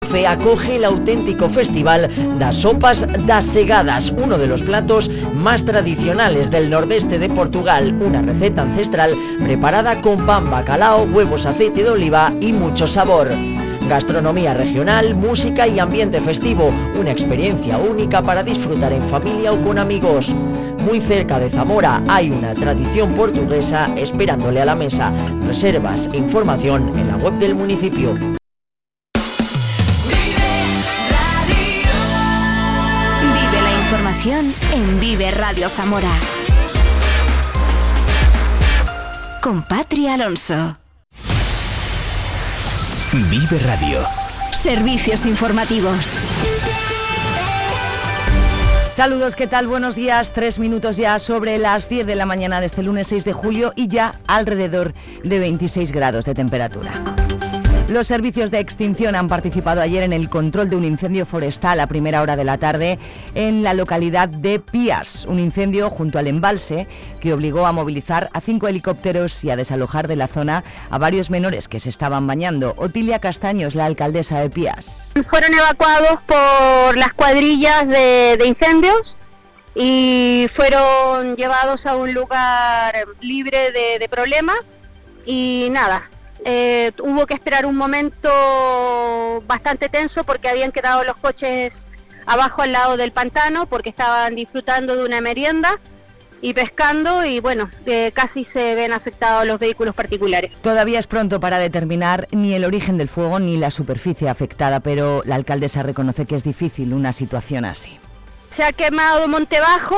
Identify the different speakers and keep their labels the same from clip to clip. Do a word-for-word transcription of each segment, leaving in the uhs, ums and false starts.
Speaker 1: catorce acoge el auténtico festival das sopas das segadas, uno de los platos más tradicionales del nordeste de Portugal, una receta ancestral preparada con pan, bacalao, huevos, aceite de oliva y mucho sabor. Gastronomía regional, música y ambiente festivo, una experiencia única para disfrutar en familia o con amigos. Muy cerca de Zamora hay una tradición portuguesa esperándole a la mesa. Reservas e información en la web del municipio.
Speaker 2: Vive la información en Vive Radio Zamora. Con Patri Alonso.
Speaker 3: Vive Radio.
Speaker 2: Servicios informativos.
Speaker 4: Saludos, ¿qué tal? Buenos días. Tres minutos ya sobre las diez de la mañana de este lunes seis de julio y ya alrededor de veintiséis grados de temperatura. Los servicios de extinción han participado ayer en el control de un incendio forestal a primera hora de la tarde en la localidad de Pías, un incendio junto al embalse que obligó a movilizar a cinco helicópteros y a desalojar de la zona a varios menores que se estaban bañando. Otilia Castaños, la alcaldesa de Pías.
Speaker 5: Fueron evacuados por las cuadrillas de, de incendios y fueron llevados a un lugar libre de, de problemas y nada. Eh, hubo que esperar un momento bastante tenso porque habían quedado los coches abajo al lado del pantano porque estaban disfrutando de una merienda y pescando y bueno, eh, casi se ven afectados los vehículos particulares.
Speaker 4: Todavía es pronto para determinar ni el origen del fuego ni la superficie afectada, pero la alcaldesa reconoce que es difícil una situación así.
Speaker 5: Se ha quemado Monte Bajo,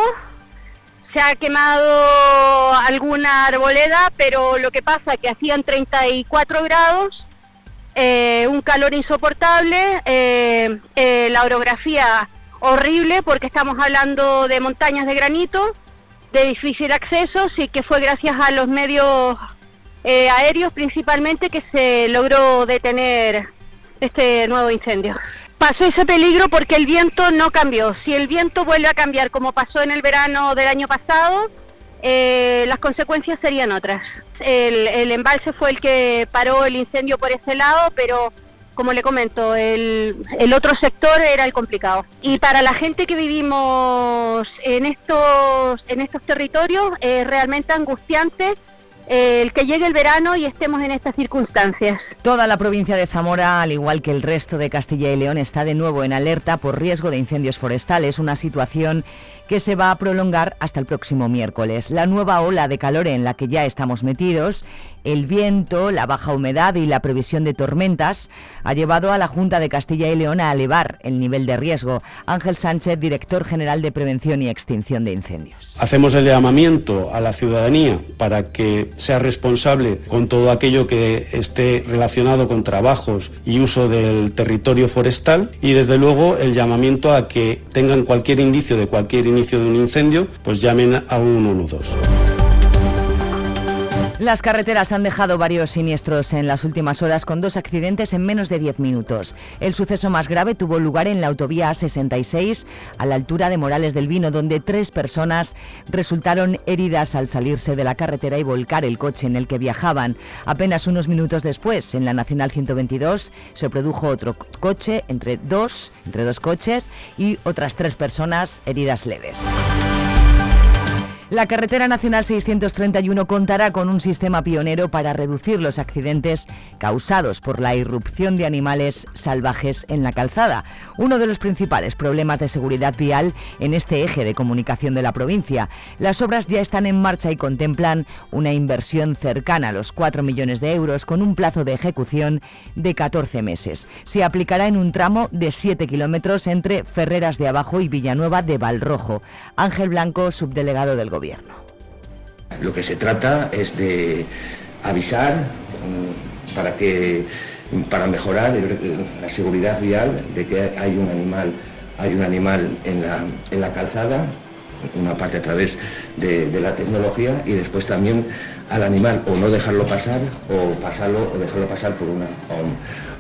Speaker 5: se ha quemado alguna arboleda, pero lo que pasa es que hacían treinta y cuatro grados, eh, un calor insoportable, eh, eh, la orografía horrible porque estamos hablando de montañas de granito, de difícil acceso, sí que fue gracias a los medios eh, aéreos principalmente que se logró detener este nuevo incendio. Pasó ese peligro porque el viento no cambió. Si el viento vuelve a cambiar como pasó en el verano del año pasado, eh, las consecuencias serían otras. El, el embalse fue el que paró el incendio por ese lado, pero como le comento, el, el otro sector era el complicado. Y para la gente que vivimos en estos, en estos territorios es realmente angustiante el que llegue el verano y estemos en estas circunstancias.
Speaker 4: Toda la provincia de Zamora, al igual que el resto de Castilla y León, está de nuevo en alerta por riesgo de incendios forestales, una situación que se va a prolongar hasta el próximo miércoles. La nueva ola de calor en la que ya estamos metidos, el viento, la baja humedad y la previsión de tormentas ha llevado a la Junta de Castilla y León a elevar el nivel de riesgo. Ángel Sánchez, director general de Prevención y Extinción de Incendios.
Speaker 6: Hacemos el llamamiento a la ciudadanía para que sea responsable con todo aquello que esté relacionado con trabajos y uso del territorio forestal y desde luego el llamamiento a que tengan cualquier indicio de cualquier inicio de un incendio, pues llamen a un uno uno dos.
Speaker 4: Las carreteras han dejado varios siniestros en las últimas horas con dos accidentes en menos de diez minutos. El suceso más grave tuvo lugar en la autovía A sesenta y seis a la altura de Morales del Vino, donde tres personas resultaron heridas al salirse de la carretera y volcar el coche en el que viajaban. Apenas unos minutos después, en la Nacional ciento veintidós, se produjo otro coche entre dos, entre dos coches y otras tres personas heridas leves. La carretera nacional seiscientos treinta y uno contará con un sistema pionero para reducir los accidentes causados por la irrupción de animales salvajes en la calzada, uno de los principales problemas de seguridad vial en este eje de comunicación de la provincia. Las obras ya están en marcha y contemplan una inversión cercana a los cuatro millones de euros con un plazo de ejecución de catorce meses. Se aplicará en un tramo de siete kilómetros entre Ferreras de Abajo y Villanueva de Valrojo. Ángel Blanco, subdelegado del Gobierno.
Speaker 7: Lo que se trata es de avisar para que para mejorar el, la seguridad vial de que hay un animal hay un animal en la en la calzada, una parte a través de, de la tecnología y después también al animal o no dejarlo pasar o pasarlo o dejarlo pasar por una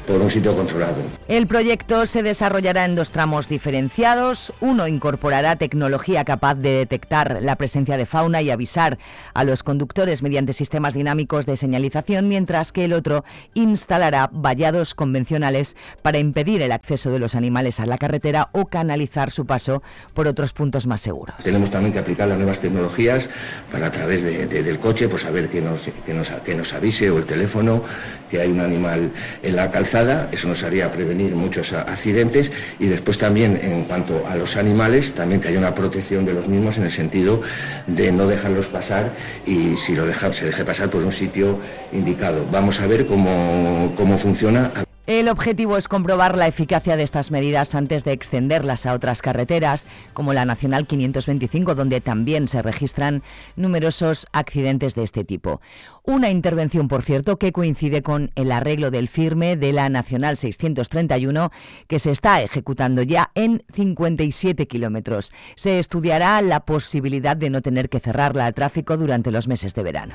Speaker 7: por un sitio controlado.
Speaker 4: El proyecto se desarrollará en dos tramos diferenciados. Uno incorporará tecnología capaz de detectar la presencia de fauna y avisar a los conductores mediante sistemas dinámicos de señalización, mientras que el otro instalará vallados convencionales para impedir el acceso de los animales a la carretera o canalizar su paso por otros puntos más seguros.
Speaker 7: Tenemos también que aplicar las nuevas tecnologías para, a través de, de, del coche, pues saber que nos, que, nos, que nos avise, o el teléfono, que hay un animal en la calzada. Eso nos haría prevenir muchos accidentes, y después también, en cuanto a los animales, también que haya una protección de los mismos en el sentido de no dejarlos pasar, y si lo deja, se deje pasar por un sitio indicado. Vamos a ver cómo, cómo funciona.
Speaker 4: El objetivo es comprobar la eficacia de estas medidas antes de extenderlas a otras carreteras, como la Nacional quinientos veinticinco, donde también se registran numerosos accidentes de este tipo. Una intervención, por cierto, que coincide con el arreglo del firme de la Nacional seiscientos treinta y uno, que se está ejecutando ya en cincuenta y siete kilómetros. Se estudiará la posibilidad de no tener que cerrarla al tráfico durante los meses de verano.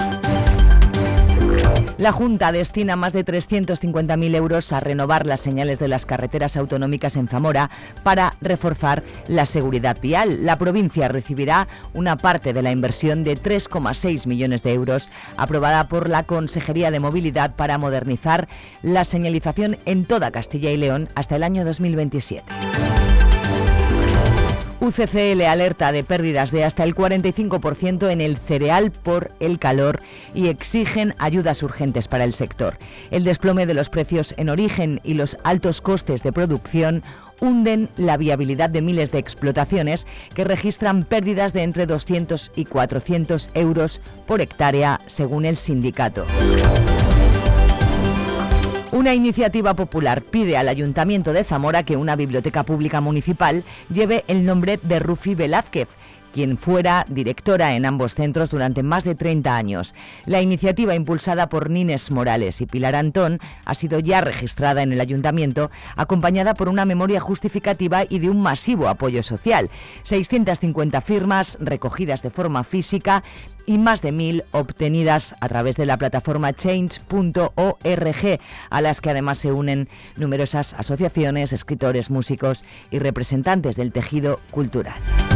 Speaker 4: La Junta destina más de trescientos cincuenta mil euros a renovar las señales de las carreteras autonómicas en Zamora para reforzar la seguridad vial. La provincia recibirá una parte de la inversión de tres coma seis millones de euros aprobada por la Consejería de Movilidad para modernizar la señalización en toda Castilla y León hasta el año dos mil veintisiete. U C C L alerta de pérdidas de hasta el cuarenta y cinco por ciento en el cereal por el calor y exigen ayudas urgentes para el sector. El desplome de los precios en origen y los altos costes de producción hunden la viabilidad de miles de explotaciones que registran pérdidas de entre doscientos y cuatrocientos euros por hectárea, según el sindicato. Una iniciativa popular pide al Ayuntamiento de Zamora que una biblioteca pública municipal lleve el nombre de Rufi Velázquez, quien fuera directora en ambos centros durante más de treinta años. La iniciativa, impulsada por Nines Morales y Pilar Antón, ha sido ya registrada en el Ayuntamiento, acompañada por una memoria justificativa y de un masivo apoyo social. seiscientas cincuenta firmas recogidas de forma física y más de mil obtenidas a través de la plataforma change punto org, a las que además se unen numerosas asociaciones, escritores, músicos y representantes del tejido cultural.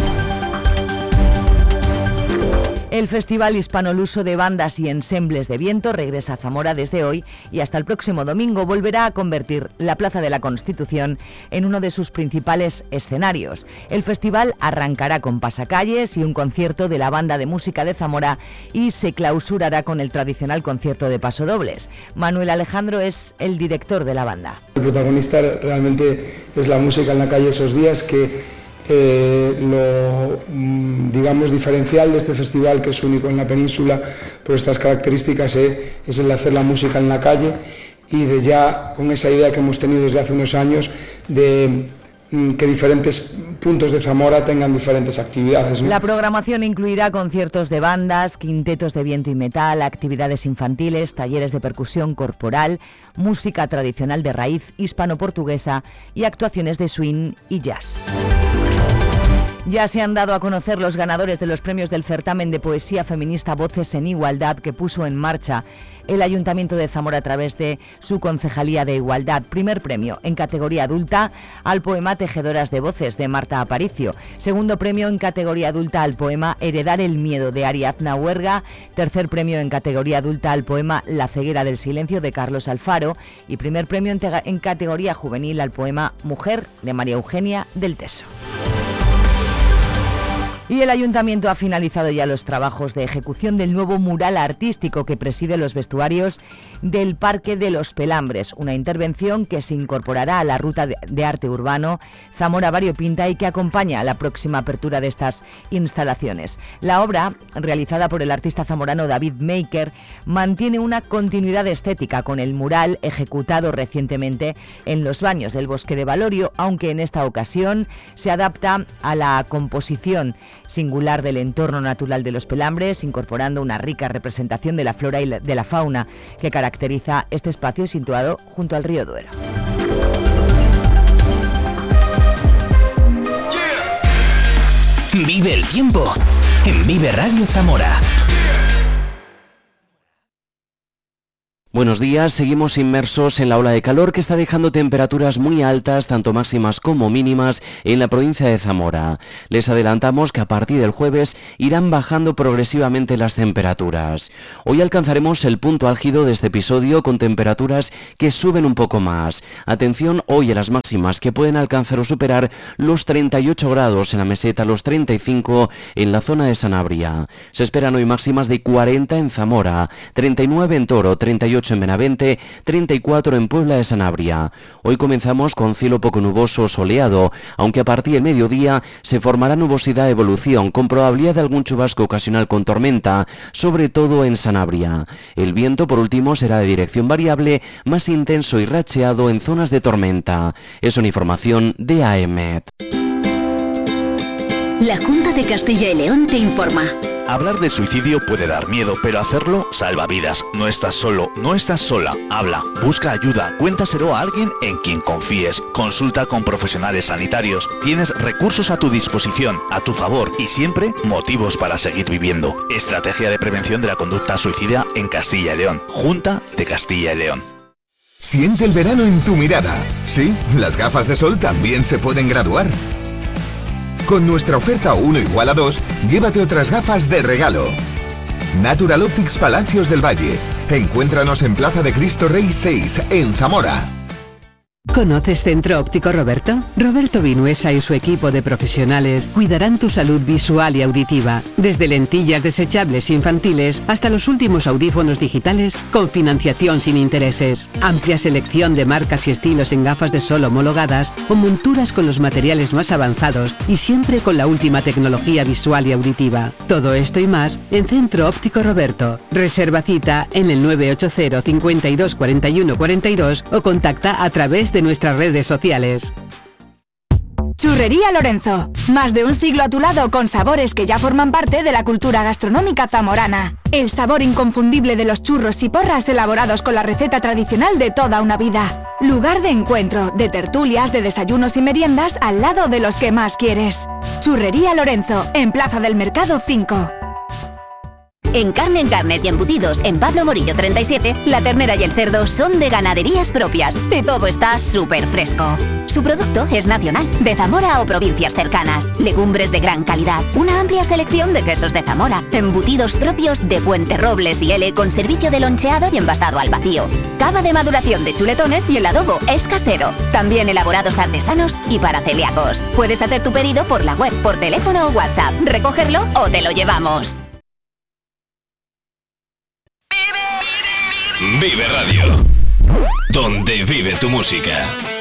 Speaker 4: El Festival Hispanoluso de Bandas y Ensembles de Viento regresa a Zamora desde hoy y hasta el próximo domingo volverá a convertir la Plaza de la Constitución en uno de sus principales escenarios. El festival arrancará con pasacalles y un concierto de la Banda de Música de Zamora y se clausurará con el tradicional concierto de pasodobles. Manuel Alejandro es el director de la banda.
Speaker 3: El protagonista realmente es la música en la calle esos días, que Eh, lo digamos diferencial de este festival, que es único en la península por estas características, eh, es el de hacer la música en la calle, y de ya con esa idea que hemos tenido desde hace unos años de mm, que diferentes puntos de Zamora tengan diferentes actividades, ¿no?
Speaker 4: La programación incluirá conciertos de bandas, quintetos de viento y metal, actividades infantiles, talleres de percusión corporal, música tradicional de raíz hispano-portuguesa y actuaciones de swing y jazz. Ya se han dado a conocer los ganadores de los premios del certamen de poesía feminista Voces en Igualdad que puso en marcha el Ayuntamiento de Zamora a través de su Concejalía de Igualdad. Primer premio en categoría adulta al poema Tejedoras de Voces de Marta Aparicio. Segundo premio en categoría adulta al poema Heredar el Miedo de Ariadna Huerga. Tercer premio en categoría adulta al poema La Ceguera del Silencio de Carlos Alfaro. Y primer premio en, te- en categoría juvenil al poema Mujer de María Eugenia del Teso. Y el Ayuntamiento ha finalizado ya los trabajos de ejecución del nuevo mural artístico que preside los vestuarios del Parque de los Pelambres, una intervención que se incorporará a la ruta de arte urbano Zamora Variopinta y que acompaña a la próxima apertura de estas instalaciones. La obra, realizada por el artista zamorano David Maker, mantiene una continuidad estética con el mural ejecutado recientemente en los baños del Bosque de Valorio, aunque en esta ocasión se adapta a la composición singular del entorno natural de los Pelambres, incorporando una rica representación de la flora y de la fauna que caracteriza este espacio situado junto al río Duero.
Speaker 8: Vive el tiempo en Vive Radio Zamora.
Speaker 9: Muy
Speaker 8: Buenos días, seguimos inmersos en la ola de calor que está dejando temperaturas muy altas, tanto máximas como mínimas, en la provincia de Zamora. Les adelantamos que a partir del jueves irán bajando progresivamente las temperaturas. Hoy alcanzaremos el punto álgido de este episodio con temperaturas que suben un poco más. Atención hoy a las máximas que pueden alcanzar o superar los treinta y ocho grados en la meseta, los treinta y cinco en la zona de Sanabria. Se esperan hoy máximas de cuarenta en Zamora, treinta y nueve en Toro, treinta y ocho en Benavente, treinta y cuatro en Puebla de Sanabria. Hoy comenzamos con cielo poco nuboso o soleado, aunque a partir del mediodía se formará nubosidad de evolución con probabilidad de algún chubasco ocasional con tormenta, sobre todo en Sanabria. El viento, por último, será de dirección variable, más intenso y racheado en zonas de tormenta. Es una información de A E M E T.
Speaker 2: La Junta de Castilla y León te informa.
Speaker 9: Hablar de suicidio puede dar miedo, pero hacerlo salva vidas. No estás solo, no estás sola. Habla, busca ayuda, cuéntaselo a alguien en quien confíes. Consulta con profesionales sanitarios. Tienes recursos a tu disposición, a tu favor y siempre motivos para seguir viviendo. Estrategia de prevención de la conducta suicida en Castilla y León. Junta de Castilla y León.
Speaker 10: Siente el verano en tu mirada. Sí, las gafas de sol también se pueden graduar. Con nuestra oferta uno igual a dos, llévate otras gafas de regalo. Natural Optics Palacios del Valle. Encuéntranos en Plaza de Cristo Rey seis, en Zamora.
Speaker 11: ¿Conoces Centro Óptico Roberto? Roberto Vinuesa y su equipo de profesionales cuidarán tu salud visual y auditiva, desde lentillas desechables infantiles hasta los últimos audífonos digitales con financiación sin intereses. Amplia selección de marcas y estilos en gafas de sol homologadas o monturas con los materiales más avanzados y siempre con la última tecnología visual y auditiva. Todo esto y más en Centro Óptico Roberto. Reserva cita en el nueve ocho cero, cincuenta y dos, cuarenta y uno, cuarenta y dos o contacta a través de nuestras redes sociales.
Speaker 12: Churrería Lorenzo. Más de un siglo a tu lado con sabores que ya forman parte de la cultura gastronómica zamorana. El sabor inconfundible de los churros y porras elaborados con la receta tradicional de toda una vida. Lugar de encuentro, de tertulias, de desayunos y meriendas al lado de los que más quieres. Churrería Lorenzo, en Plaza del Mercado cinco.
Speaker 2: En Carmen Carnes y Embutidos, en Pablo Morillo treinta y siete, la ternera y el cerdo son de ganaderías propias y todo está súper fresco. Su producto es nacional, de Zamora o provincias cercanas. Legumbres de gran calidad, una amplia selección de quesos de Zamora, embutidos propios de Puente Robles y L con servicio de loncheado y envasado al vacío. Cava de maduración de chuletones y el adobo es casero. También elaborados artesanos y para celíacos. Puedes hacer tu pedido por la web, por teléfono o WhatsApp, recogerlo o te lo llevamos.
Speaker 13: Vive Radio, donde vive tu música.